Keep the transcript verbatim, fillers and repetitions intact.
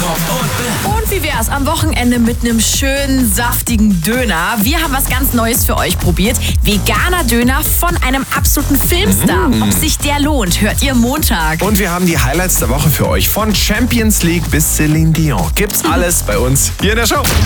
Jakob und Ben. Und wie wär's am Wochenende mit einem schönen, saftigen Döner? Wir haben was ganz Neues für euch probiert. Veganer Döner von einem absoluten Filmstar. Mm. Ob sich der lohnt, hört ihr Montag. Und wir haben die Highlights der Woche für euch. Von Champions League bis Celine Dion. Gibt's alles bei uns hier in der Show.